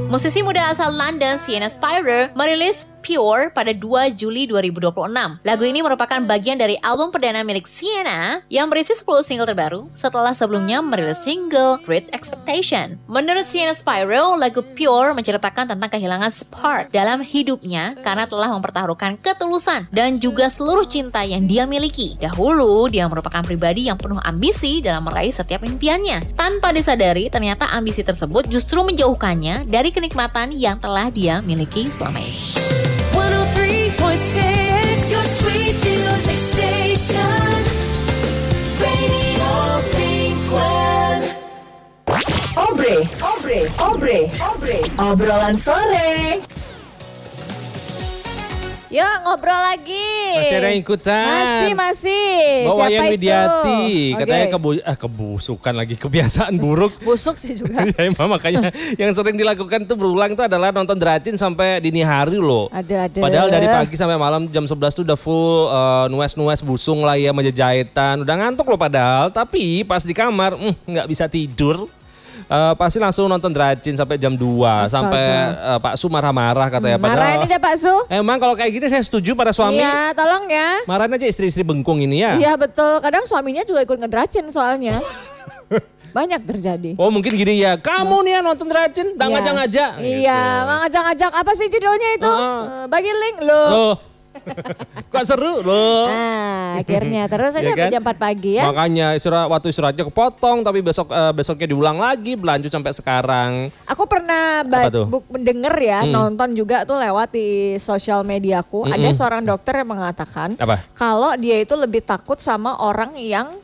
Musisi muda asal London, Sienna Spyrer, merilis Pure pada 2 Juli 2026. Lagu ini merupakan bagian dari album perdana milik Sienna yang berisi 10 single terbaru setelah sebelumnya merilis single Great Expectation. Menurut Sienna Spyrer, lagu Pure menceritakan tentang kehilangan spark dalam hidupnya karena telah mempertaruhkan ketulusan dan juga seluruh cinta yang dia miliki. Dahulu, dia merupakan pribadi yang penuh ambisi dalam meraih setiap impiannya. Tanpa disadari, ternyata ambisi tersebut justru menjauhkannya dari kenikmatan yang telah dia miliki selama ini. 103.6 Your sweet music station Radio Pinkwan. Obrolan sore. Yuk ngobrol lagi. Masih ada yang ikutan. Masih. Bawa Siapa yang itu? Widiati. Katanya Oke. kebusukan lagi, kebiasaan buruk. Busuk sih juga. Ya emang makanya yang sering dilakukan tuh berulang tuh adalah nonton Dracin sampai dini hari loh. Ada. Padahal dari pagi sampai malam jam 11 tuh udah full nues-nues busung lah ya, menjahitan. Udah ngantuk loh padahal. Tapi pas di kamar nggak bisa tidur. Pasti langsung nonton Dracin sampai jam 2. Astaga. Sampai Pak Su marah-marah katanya. Marahin aja Pak Su. Emang kalau kayak gini saya setuju pada suami. Iya tolong ya. Marahin aja istri-istri bengkung ini ya. Iya betul. Kadang suaminya juga ikut ngedracin soalnya. Banyak terjadi. Oh mungkin gini ya, kamu nih ya nonton Dracin, udah Iya. ngajak-ngajak. Iya, ngajak-ngajak apa sih judulnya itu? Bagi link loh. Loh, kok seru loh. Nah, akhirnya terus aja Ya kan? sampai jam 4 pagi ya. Makanya waktu istirahatnya kepotong, tapi besoknya diulang lagi, berlanjut sampai sekarang. Aku pernah Apa tuh? mendengar ya, nonton juga tuh lewat di sosial mediaku. Ada seorang dokter yang mengatakan Apa? kalau dia itu lebih takut sama orang yang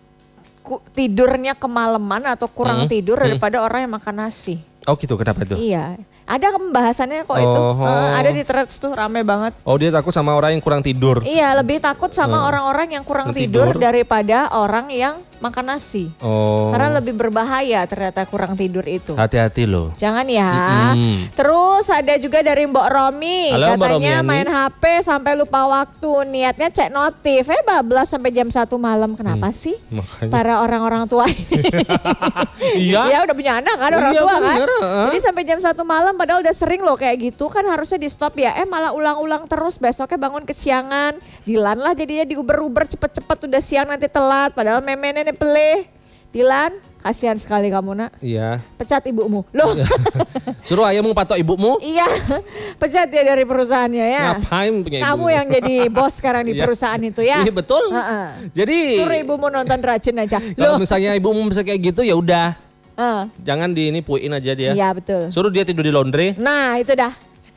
tidurnya kemalaman atau kurang tidur daripada orang yang makan nasi. Oh gitu, kenapa itu? Iya, ada pembahasannya kok itu. Oh. Ada di threads tuh rame banget. Oh dia takut sama orang yang kurang tidur. Iya, lebih takut sama orang-orang yang kurang tidur daripada orang yang makan nasi. Oh, Karena lebih berbahaya ternyata kurang tidur itu. hati-hati loh. Jangan ya. Terus ada juga dari Mbok Romi. Halo, Mbak Katanya Romiani. main HP sampai lupa waktu. Niatnya cek notif. bablas sampai jam 1 malam. Kenapa sih? Makanya. Para orang-orang tua ini. Iya. Ya udah punya anak kan orang Iya, tua kan. bener, Jadi sampai jam 1 malam padahal udah sering loh kayak gitu. Kan harusnya di stop ya. Malah ulang-ulang terus. Besoknya bangun kesiangan. Dilan lah jadinya diuber-uber cepet-cepet udah siang nanti telat. Padahal memennya peleh. Dilan, kasihan sekali kamu nak. Iya. Pecat ibumu. Loh. Suruh ayahmu patok ibumu. Iya, pecat ya dari perusahaannya ya. Ngapain punya ibu? Kamu yang jadi bos sekarang di Iya. perusahaan itu ya. Iya betul. Heeh. Jadi Suruh ibumu nonton Dracin aja. kalau Loh. misalnya ibumu bisa kayak gitu ya udah. Heeh. Jangan puin aja dia. Iya betul. Suruh dia tidur di laundry. Nah itu dah.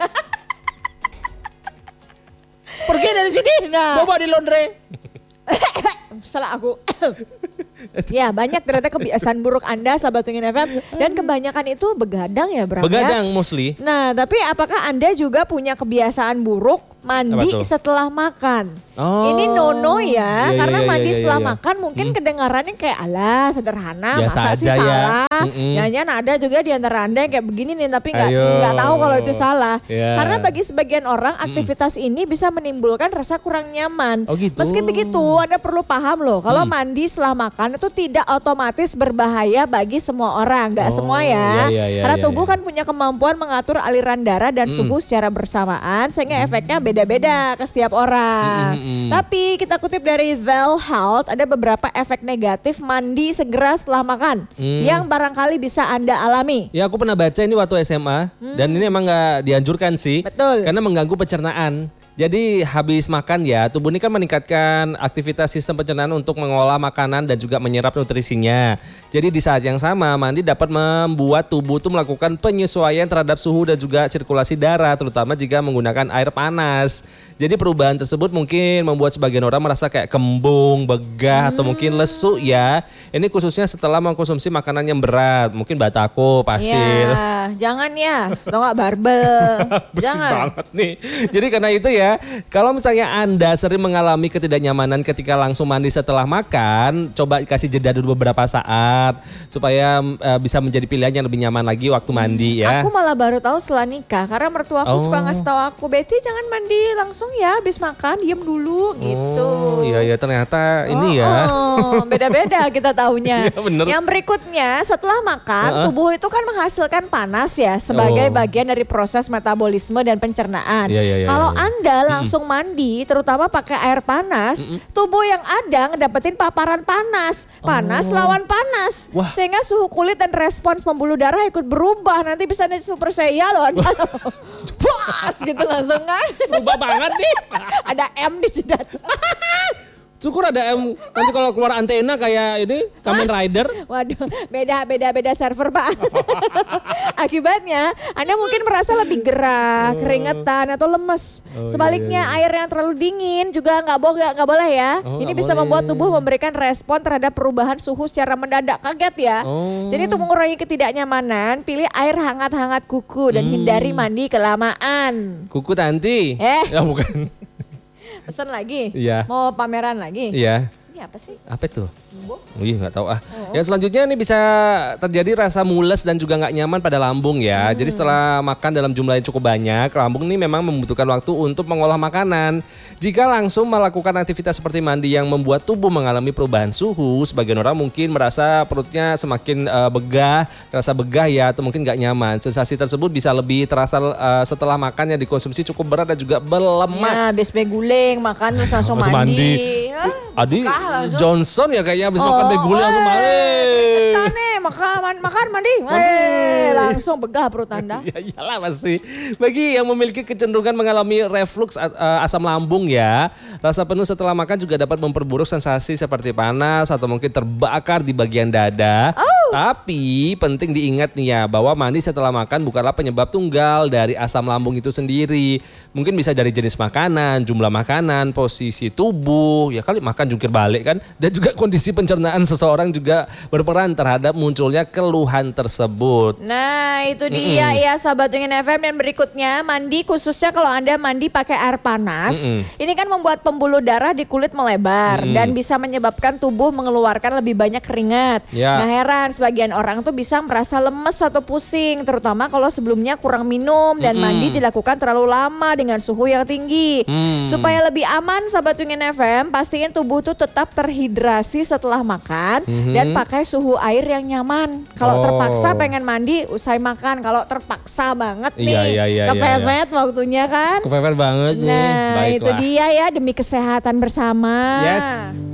Pergi dari sini. Nah. Bawa di laundry. Salah aku. Ya banyak ternyata kebiasaan buruk Anda sahabat Tungin FM. Dan kebanyakan itu begadang ya Bram ya? Begadang mostly. Nah tapi apakah Anda juga punya kebiasaan buruk mandi Apa tuh? setelah makan? Oh. Ini no ya, Iya, karena iya, mandi iya, setelah iya. makan mungkin kedengarannya kayak alah sederhana, Biasa masa sih aja ya. salah? Mm-mm. Jangan ada juga di antara Anda yang kayak begini nih tapi Ayo. nggak tahu kalau itu salah. Iya. Karena bagi sebagian orang aktivitas ini bisa menimbulkan rasa kurang nyaman. Oh gitu. Meski begitu, Anda perlu paham loh, kalau mandi setelah makan itu tidak otomatis berbahaya bagi semua orang, nggak Oh, semua ya. iya, iya, Karena iya, tubuh iya. kan punya kemampuan mengatur aliran darah dan suhu secara bersamaan sehingga efeknya beda-beda ke setiap orang. Tapi kita kutip dari Well Health, ada beberapa efek negatif mandi segera setelah makan yang barangkali bisa Anda alami. Ya aku pernah baca ini waktu SMA dan ini emang nggak dianjurkan sih. Betul. Karena mengganggu pencernaan. Jadi habis makan ya tubuh ini kan meningkatkan aktivitas sistem pencernaan untuk mengolah makanan dan juga menyerap nutrisinya. Jadi di saat yang sama mandi dapat membuat tubuh tuh melakukan penyesuaian terhadap suhu dan juga sirkulasi darah terutama jika menggunakan air panas. Jadi perubahan tersebut mungkin membuat sebagian orang merasa kayak kembung, begah atau mungkin lesu ya. Ini khususnya setelah mengkonsumsi makanan yang berat, mungkin batako, pasir. Ya, jangan ya, atau nggak barbel. Bersih Jangan. banget nih. Jadi karena itu ya, kalau misalnya Anda sering mengalami ketidaknyamanan ketika langsung mandi setelah makan, coba kasih jeda dulu beberapa saat supaya bisa menjadi pilihan yang lebih nyaman lagi waktu mandi ya. Aku malah baru tahu setelah nikah karena mertua aku suka ngasih tahu aku, Betty jangan mandi langsung ya, habis makan diem dulu gitu. Oh, iya ya ternyata ini ya. Oh, beda-beda kita taunya. Iya, bener. Yang berikutnya setelah makan tubuh itu kan menghasilkan panas panas ya sebagai bagian dari proses metabolisme dan pencernaan. Iya, Kalau Anda langsung mandi, terutama pakai air panas, tubuh yang ada ngedapetin paparan panas. Panas lawan panas. Wah. Sehingga suhu kulit dan respons pembuluh darah ikut berubah. Nanti bisa nih super saya loh Anda. Puas gitu langsung kan. Berubah banget nih. Ada M di jidat. Syukur ada M. Nanti kalau keluar antena kayak ini Kamen Rider. Waduh, beda server Pak. Akibatnya Anda mungkin merasa lebih gerah, keringetan atau lemes. Sebaliknya air yang terlalu dingin juga nggak boleh ya. Oh, Ini nggak bisa boleh. membuat tubuh memberikan respon terhadap perubahan suhu secara mendadak. Kaget ya. Jadi untuk mengurangi ketidaknyamanan, pilih air hangat-hangat kuku dan hindari mandi kelamaan. Kuku Tanti. Ya bukan. Pesan lagi? Iya. Mau pameran lagi? Iya. Ini apa sih? Apa tuh? Wih nggak tahu ah. Ya selanjutnya nih bisa terjadi rasa mules dan juga nggak nyaman pada lambung ya. Jadi setelah makan dalam jumlah yang cukup banyak, lambung ini memang membutuhkan waktu untuk mengolah makanan. Jika langsung melakukan aktivitas seperti mandi yang membuat tubuh mengalami perubahan suhu, sebagian orang mungkin merasa perutnya semakin terasa begah ya, atau mungkin nggak nyaman. Sensasi tersebut bisa lebih terasa setelah makan yang dikonsumsi cukup berat dan juga berlemak. Ya, habis guling, makan terus langsung Langsung mandi. Adi bekah langsung. Johnson ya kayaknya habis makan begule langsung mandi. Kita nih makan mandi. Langsung begah perut Anda. Ya iyalah pasti. Bagi yang memiliki kecenderungan mengalami reflux asam lambung ya, rasa penuh setelah makan juga dapat memperburuk sensasi seperti panas atau mungkin terbakar di bagian dada. Tapi penting diingat nih ya bahwa mandi setelah makan bukanlah penyebab tunggal dari asam lambung itu sendiri. Mungkin bisa dari jenis makanan, jumlah makanan, posisi tubuh, ya kali makan jungkir balik kan, dan juga kondisi pencernaan seseorang juga berperan terhadap munculnya keluhan tersebut. Nah itu dia ya sahabat Wingin FM. Dan berikutnya mandi, khususnya kalau Anda mandi pakai air panas, ini kan membuat pembuluh darah di kulit melebar dan bisa menyebabkan tubuh mengeluarkan lebih banyak keringat. Ya. Nah heran, sebagian orang tuh bisa merasa lemes atau pusing, terutama kalau sebelumnya kurang minum dan mandi dilakukan terlalu lama dengan suhu yang tinggi. Supaya lebih aman sahabat Wingin FM, pastiin tubuh tuh tetap terhidrasi setelah makan dan pakai suhu air yang nyaman. Kalau terpaksa pengen mandi usai makan, kalau terpaksa banget nih Iya, kepepet waktunya kan. Kepepet banget nih. Nah itu Baiklah. dia ya, demi kesehatan bersama. Yes.